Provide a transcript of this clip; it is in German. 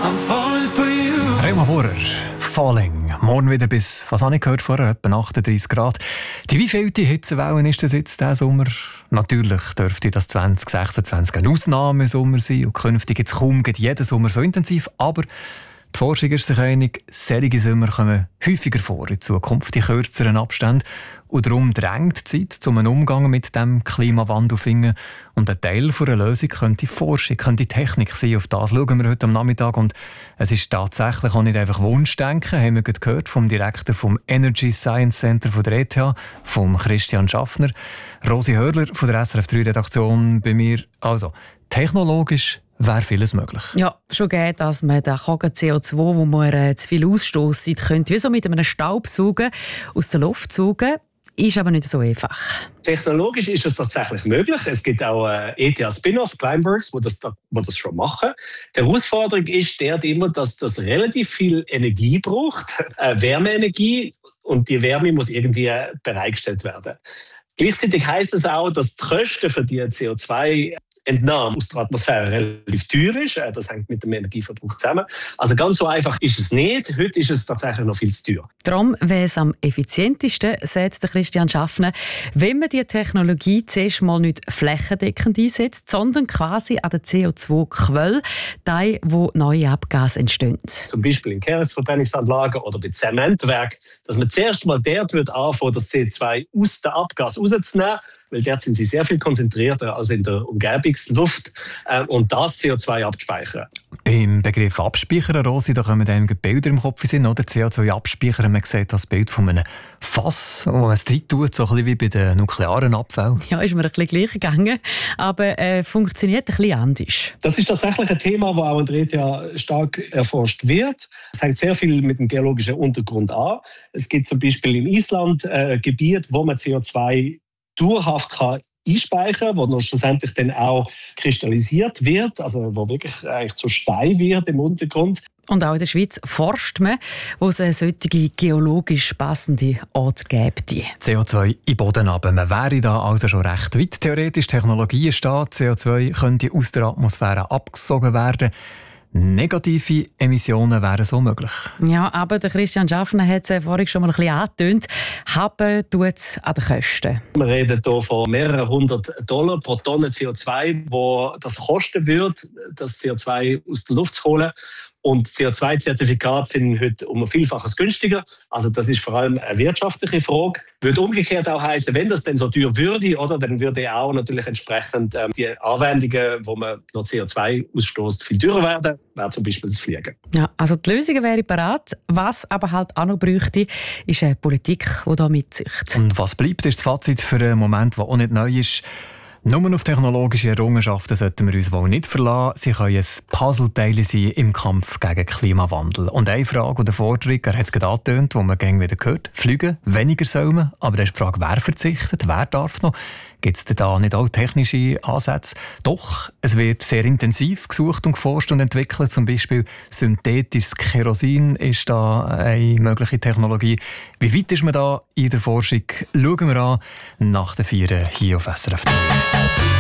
Rema Vorer, Falling. Morgen wieder bis, was habe ich gehört vorher, etwa 38 Grad. Die wievielte Hitzewelle ist das jetzt diesen Sommer? Natürlich dürfte das 2026 ein Ausnahmesommer sein und künftig jetzt kaum jeden Sommer so intensiv, aber die Forschung ist sich einig, solche Sommer kommen häufiger vor in Zukunft in kürzeren Abständen. Und darum drängt die Zeit, zum einen Umgang mit dem Klimawandel zu finden. Und ein Teil einer Lösung könnte die Forschung, könnte die Technik sein. Auf das schauen wir heute am Nachmittag. Und es ist tatsächlich auch nicht einfach Wunschdenken, haben wir gerade gehört vom Direktor vom Energy Science Center von der ETH, vom Christian Schaffner. Rosi Hörler von der SRF 3 Redaktion bei mir. Also, technologisch wäre vieles möglich. Ja, schon geht, dass man den Kogen CO2, wo man zu viel ausstößt, könnte wie so mit einem Staubsauger aus der Luft saugen. Ist aber nicht so einfach. Technologisch ist es tatsächlich möglich. Es gibt auch ETH-Spin-off, Climeworks, wo das schon machen. Die Herausforderung ist immer, dass das relativ viel Energie braucht, Wärmeenergie, und die Wärme muss irgendwie bereitgestellt werden. Gleichzeitig heisst es auch, dass die Kosten für die CO2-Entnahme aus der Atmosphäre relativ teuer ist. Das hängt mit dem Energieverbrauch zusammen. Also ganz so einfach ist es nicht. Heute ist es tatsächlich noch viel zu teuer. Darum wäre es am effizientesten, sagt Christian Schaffner, wenn man die Technologie zuerst mal nicht flächendeckend einsetzt, sondern quasi an der CO2-Quelle, die, wo neue Abgase entstehen. Zum Beispiel in Kehrichtverbrennungsanlagen oder bei Zementwerken, dass man zuerst mal dort anfangen, das CO2 aus dem Abgas rauszunehmen, weil dort sind sie sehr viel konzentrierter als in der Umgebungsluft, und das CO2 abzuspeichern. Beim Begriff Abspeichern, Rosi, da kommen einem Bilder im Kopf sind, oder? CO2 abspeichern, man sieht das Bild von einem Fass, wo man es rein tut, so ein bisschen wie bei den nuklearen Abfällen. Ja, ist mir ein bisschen gleich gegangen, aber funktioniert ein bisschen anders. Das ist tatsächlich ein Thema, das auch in der ETH stark erforscht wird. Es hängt sehr viel mit dem geologischen Untergrund an. Es gibt zum Beispiel in Island Gebiete, wo man CO2 dauerhaft einspeichern kann, wo noch schlussendlich dann auch kristallisiert wird, also wo wirklich eigentlich zu Stein wird im Untergrund. Und auch in der Schweiz forscht man, wo es eine solche geologisch passende Ort gibt. CO2 in den Boden runter. Man wäre da also schon recht weit. Theoretisch Technologien stehen, CO2 könnte aus der Atmosphäre abgesogen werden. Negative Emissionen wären so möglich. Ja, aber der Christian Schaffner hat es vorhin schon mal ein bisschen angetönt. Aber tut es an den Kosten. Wir reden hier von mehreren $100 pro Tonne CO2, wo das kosten würde, das CO2 aus der Luft zu holen. Und CO2-Zertifikate sind heute um ein Vielfaches günstiger. Also das ist vor allem eine wirtschaftliche Frage. Würde umgekehrt auch heißen, wenn das denn so teuer würde, oder, dann würde auch natürlich entsprechend die Anwendungen, wo man noch CO2 ausstößt, viel teurer werden. Wäre zum Beispiel das Fliegen. Ja, also die Lösung wäre parat. Was aber halt auch noch bräuchte, ist eine Politik, die da mitzieht. Und was bleibt, ist das Fazit für einen Moment, der auch nicht neu ist. Nur auf technologische Errungenschaften sollten wir uns wohl nicht verlassen. Sie können ein Puzzleteil sein im Kampf gegen Klimawandel. Und eine Frage oder Forderung, er hat es gerade angetönt, die man gerne wieder hört: Fliegen, weniger soll man. Aber das ist die Frage, wer verzichtet, wer darf noch? Gibt es da nicht auch technische Ansätze? Doch, es wird sehr intensiv gesucht und geforscht und entwickelt. Zum Beispiel synthetisches Kerosin ist da eine mögliche Technologie. Wie weit ist man da in der Forschung? Schauen wir an nach den 4 hier auf SRF 3.